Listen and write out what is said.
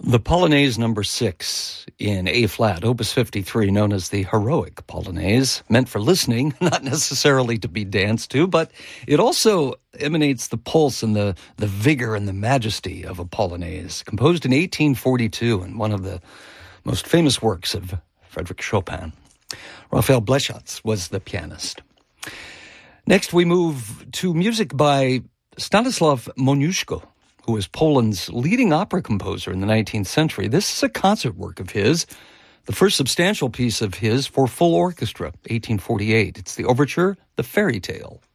The Polonaise number 6 in A-flat, Opus 53, known as the Heroic Polonaise, meant for listening, not necessarily to be danced to, but it also emanates the pulse and the vigor and the majesty of a Polonaise, composed in 1842 and one of the most famous works of Frédéric Chopin. Raphael Bleschatz was the pianist. Next, we move to music by Stanislaw Moniuszko, who was Poland's leading opera composer in the 19th century. This is a concert work of his, the first substantial piece of his for full orchestra, 1848. It's the overture, The Fairy Tale.